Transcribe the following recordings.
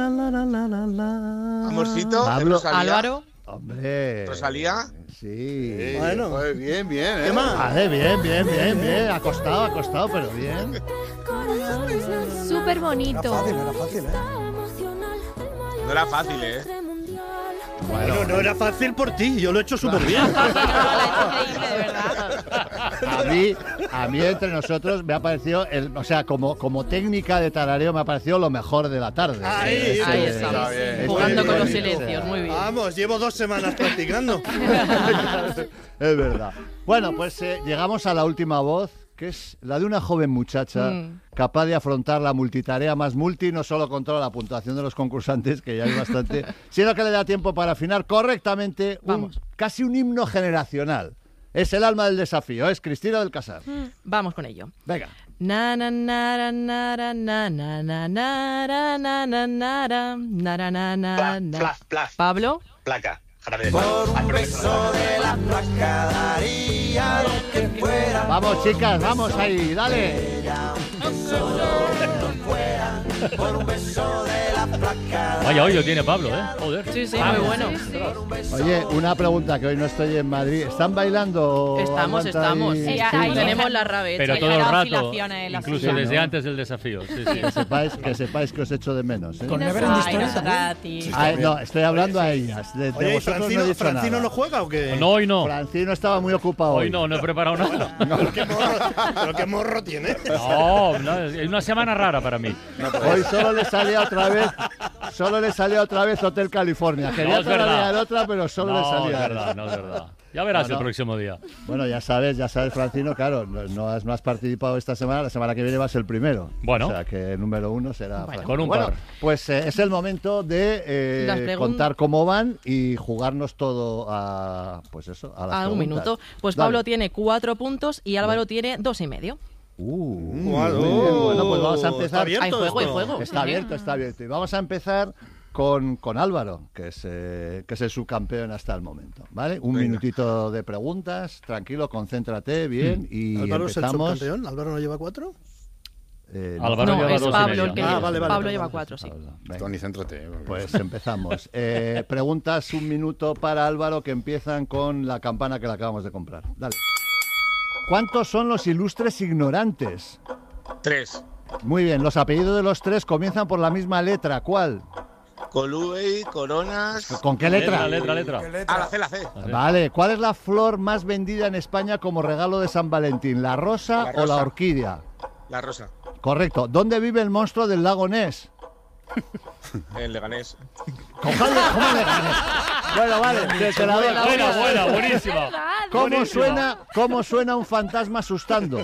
Amorcito, Pablo, Rosalía. Álvaro. Hombre. Rosalía. Sí. Bueno. Pues bien, bien. ¿Qué más? Vale, bien. Ha costado, pero bien. Súper bonito. No era fácil, No era fácil, ¿eh? Bueno, no era fácil por ti, yo lo he hecho súper bien. Increíble, de verdad. A mí entre nosotros me ha parecido, como técnica de tarareo me ha parecido lo mejor de la tarde. Ahí estamos. bien. Jugando con los bonito. silencios, muy bien. Vamos, llevo 2 semanas practicando. Es verdad. Bueno, pues llegamos a la última voz, que es la de una joven muchacha capaz de afrontar la multitarea más multi, no solo controla la puntuación de los concursantes, que ya hay bastante, sino que le da tiempo para afinar correctamente casi un himno generacional. Es el alma del desafío, es Cristina del Casar. Vamos con ello. Venga. Na na na na na na na na na na na na na na na na na. Plaf. Pablo. Placa. Jarabe. Vamos, chicas, vamos ahí, dale. Vaya hoyo tiene Pablo, ¿eh? Joder. Sí, muy bueno. Oye, una pregunta, que hoy no estoy en Madrid. ¿Están bailando? Estamos. aguantáis? Sí, Ahí tenemos la rabeta. Pero Sí, todo el era rato, oscilaciones, las incluso sí, desde ¿no? antes del desafío. Sí, sí. Que sepáis que os echo de menos, ¿eh? Con Never Ending Ay, Story nos toca a ti. Ay, no, estoy hablando a ellas. De Oye, ¿y vosotros no he Francino, dicho Francino nada. no juega o qué? No, hoy no. Francino estaba muy ocupado Hoy no he preparado nada. Pero qué morro tiene. No, es una semana rara para mí. Hoy solo le salía otra vez Hotel California. Quería es verdad. tararear otra, pero solo le No, salía. es verdad, no es verdad. Ya verás el próximo día. Bueno, ya sabes, Francino, claro, no has participado esta semana, la semana que viene vas el primero. Bueno. O sea, que el número 1 será Francino. con un Bueno, par. pues es el momento Las de preguntas. contar cómo van y jugarnos todo a, pues eso, a las A un preguntas. minuto. Pues Dale. Pablo tiene 4 puntos y Álvaro tiene 2,5. Muy bien. Bueno, pues vamos a empezar. ¿Está abierto Hay juego, esto? hay juego. Está abierto. Y vamos a empezar con Álvaro, que es el subcampeón hasta el momento, ¿vale? Un minutito de preguntas, tranquilo, concéntrate bien y ¿Álvaro es el empezamos. subcampeón? ¿Álvaro no lleva 4? No. Álvaro No, lleva es 2,5. Pablo el que lleva. vale, Pablo vale. lleva 4, sí. Pablo, venga. Tony, céntrate. Pues empezamos. Preguntas un minuto para Álvaro, que empiezan con la campana que le acabamos de comprar. Dale. ¿Cuántos son los ilustres ignorantes? 3. Muy bien, los apellidos de los tres comienzan por la misma letra. ¿Cuál? Coluey, Coronas. ¿Con qué letra? Letra. Ah, la C. Vale, ¿cuál es la flor más vendida en España como regalo de San Valentín? ¿La rosa, La o la rosa. orquídea? La Rosa. Correcto. ¿Dónde vive el monstruo del lago Ness? El Leganés. ¿Cómo le ganes? Bueno, vale, te la doy. Buena, buenísima. ¿Cómo suena un fantasma asustando?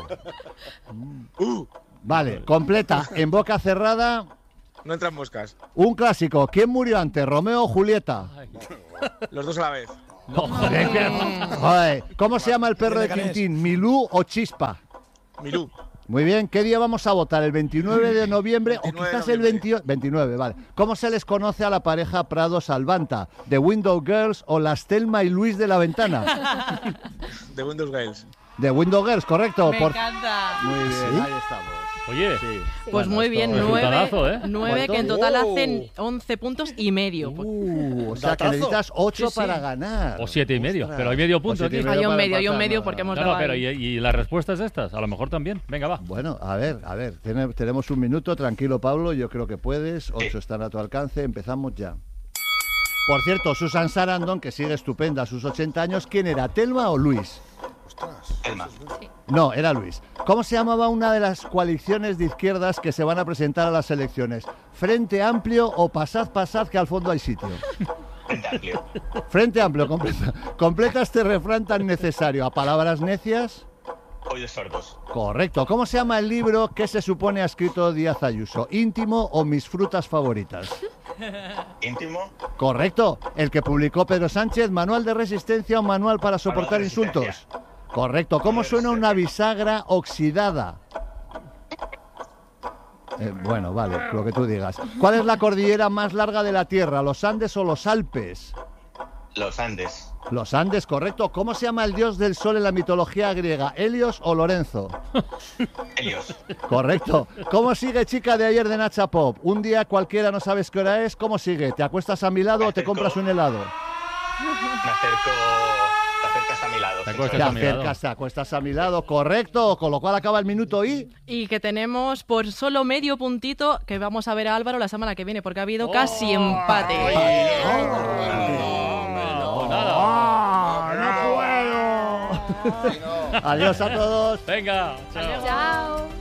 Vale, completa. En boca cerrada, No entran moscas. un clásico. ¿Quién murió antes, Romeo o Julieta? Los dos a la vez. Joder, ¿cómo se llama el perro de Tintín? ¿Milú o Chispa? Milú. Muy bien, ¿qué día vamos a votar? ¿El 29 de noviembre o 29 de quizás el noviembre. 28? 29, vale. ¿Cómo se les conoce a la pareja Prado Salvanta? ¿The Window Girls o las Thelma y Luis de la Ventana? De Windows Girls. The Window Girls, correcto. Me encanta. Muy bien, ahí estamos. Oye, Sí. Pues Bueno, muy bien, esto- 9, Resultadazo, ¿eh? 9 que en ¿Cuánto? total hacen 11 puntos y medio. O sea, que Datazo. necesitas 8 Sí, sí. para ganar. O 7,5, Ostras. pero hay medio punto O 7,5 aquí. Hay un para medio, empatar, porque hemos No, dado no, pero ahí. y las respuestas estas, a lo mejor también. Venga, va. Bueno, a ver, tenemos un minuto, tranquilo Pablo, yo creo que puedes, 8 están a tu alcance, empezamos ya. Por cierto, Susan Sarandon, que sigue estupenda a sus 80 años, ¿quién era, Thelma o Luis? Elma. No, era Luis. ¿Cómo se llamaba una de las coaliciones de izquierdas que se van a presentar a las elecciones? ¿Frente Amplio o Pasad, que al fondo hay sitio? Frente amplio. Frente Amplio, completa este refrán tan necesario. ¿A palabras necias? Oídos sordos. Correcto. ¿Cómo se llama el libro que se supone ha escrito Díaz Ayuso? ¿Íntimo o Mis frutas favoritas? Íntimo. Correcto. El que publicó Pedro Sánchez, ¿manual de resistencia o manual para soportar de insultos? resistencia. Correcto. ¿Cómo Manual de suena una resistencia. bisagra oxidada? Bueno, vale, lo que tú digas. ¿Cuál es la cordillera más larga de la Tierra, los Andes o los Alpes? Los Andes. Los Andes, correcto. ¿Cómo se llama el dios del sol en la mitología griega? ¿Helios o Lorenzo? Helios. Correcto. ¿Cómo sigue chica de ayer de Nacha Pop? Un día cualquiera no sabes qué hora es. ¿Cómo sigue? ¿Te acuestas a mi lado o te compras un helado? Me acerco. Te acercas a mi lado. Te eso acuestas es. a mi lado. Te acuestas a mi lado, correcto. Con lo cual acaba el minuto y... Y que tenemos por solo medio puntito que vamos a ver a Álvaro la semana que viene, porque ha habido casi empate. ¡No puedo! Adiós a todos. Venga, chao. Chao.